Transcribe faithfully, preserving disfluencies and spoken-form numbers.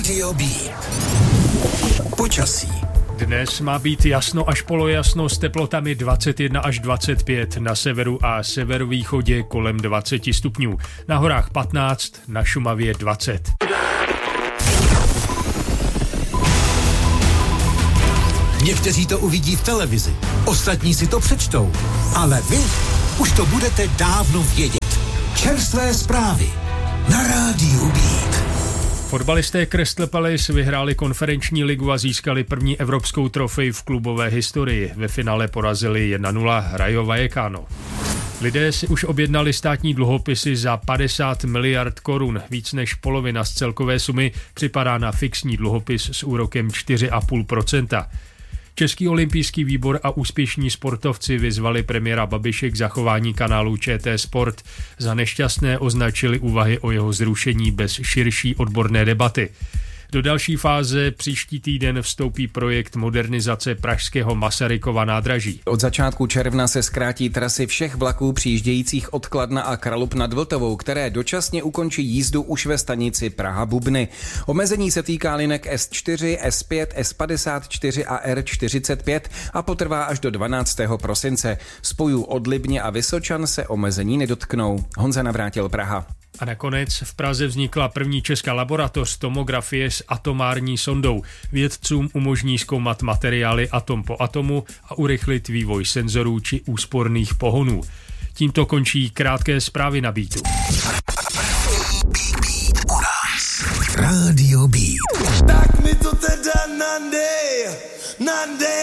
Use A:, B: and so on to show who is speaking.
A: Rádio B. Počasí.
B: Dnes má být jasno až polojasno s teplotami dvacet jedna až dvacet pět, na severu a severovýchodě kolem dvacet stupňů, na horách patnáct, na Šumavě dvacet.
A: Někteří to uvidí v televizi, ostatní si to přečtou, ale vy už to budete dávno vědět. Čerstvé zprávy na Rádiu B.
B: Fotbalisté Crystal Palace vyhráli konferenční ligu a získali první evropskou trofej v klubové historii. Ve finále porazili jedna nula Rayo Vallecano. Lidé si už objednali státní dluhopisy za padesát miliard korun. Víc než polovina z celkové sumy připadá na fixní dluhopis s úrokem čtyři celá pět procenta. Český olympijský výbor a úspěšní sportovci vyzvali premiéra Babiše k zachování kanálu Č T Sport. Za nešťastné označili úvahy o jeho zrušení bez širší odborné debaty. Do další fáze příští týden vstoupí projekt modernizace pražského Masarykova nádraží.
C: Od začátku června se zkrátí trasy všech vlaků přijíždějících od Kladna a Kralup nad Vltavou, které dočasně ukončí jízdu už ve stanici Praha-Bubny. Omezení se týká linek S čtyři, S pět, S padesát čtyři a R čtyřicet pět a potrvá až do dvanáctého prosince. Spojů od Libně a Vysočan se omezení nedotknou. Honza Navrátil, Praha.
B: A nakonec v Praze vznikla první česká laboratoř tomografie s atomární sondou. Vědcům umožní zkoumat materiály atom po atomu a urychlit vývoj senzorů či úsporných pohonů. Tímto končí krátké zprávy na Beatu.
A: Rádio B.
D: Tak mi to teda nandej, nandej.